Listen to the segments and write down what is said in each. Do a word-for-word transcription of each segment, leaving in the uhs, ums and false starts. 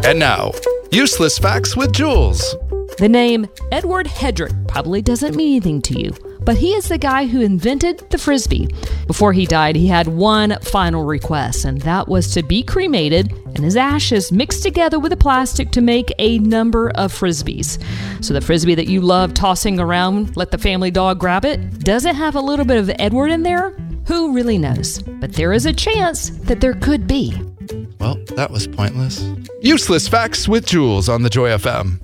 And now, Useless Facts with Jules. The name Edward Hedrick probably doesn't mean anything to you, but he is the guy who invented the Frisbee. Before he died, he had one final request, and that was to be cremated and his ashes mixed together with the plastic to make a number of Frisbees. So the Frisbee that you love tossing around, let the family dog grab it, does it have a little bit of Edward in there? Who really knows? But there is a chance that there could be. Well, that was pointless. Useless Facts with Jules on the Joy F M.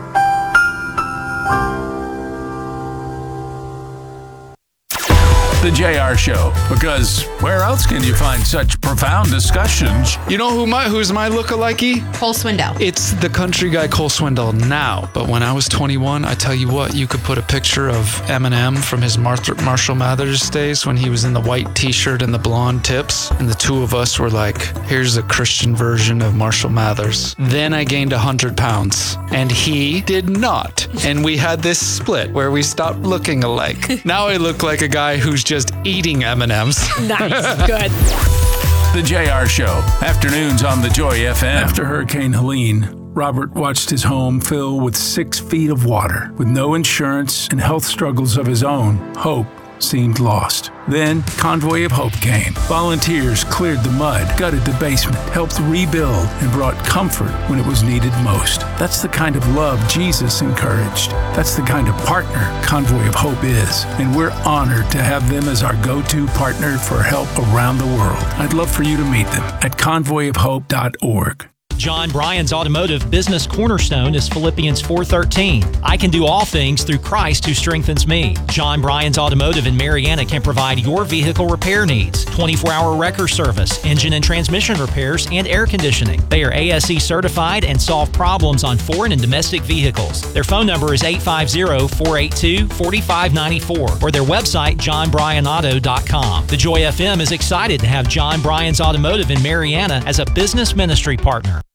The J R Show, because where else can you find such profound discussions? You know who my who's my lookalikey? Cole Swindell. It's the country guy Cole Swindell now. But when I was twenty-one, I tell you what, you could put a picture of Eminem from his Martha, Marshall Mathers days when he was in the white t-shirt and the blonde tips. And the two of us were like, here's a Christian version of Marshall Mathers. Then I gained one hundred pounds. And he did not. And we had this split where we stopped looking alike. Now I look like a guy who's just eating M and M's. Nice. Good. The J R Show, afternoons on the Joy F M. After Hurricane Helene, Robert watched his home fill with six feet of water. With no insurance and health struggles of his own, hope seemed lost. Then Convoy of Hope came. Volunteers cleared the mud, gutted the basement, helped rebuild, and brought comfort when it was needed most. That's the kind of love Jesus encouraged. That's the kind of partner Convoy of Hope is. And we're honored to have them as our go-to partner for help around the world. I'd love for you to meet them at convoy of hope dot org. John Bryan's automotive business cornerstone is Philippians four thirteen. I can do all things through Christ who strengthens me. John Bryan's Automotive in Marianna can provide your vehicle repair needs. twenty-four hour wrecker service, engine and transmission repairs, and air conditioning. They are A S E certified and solve problems on foreign and domestic vehicles. Their phone number is eight five zero, four eight two, four five nine four or their website john bryan auto dot com. The Joy F M is excited to have John Bryan's Automotive in Marianna as a business ministry partner.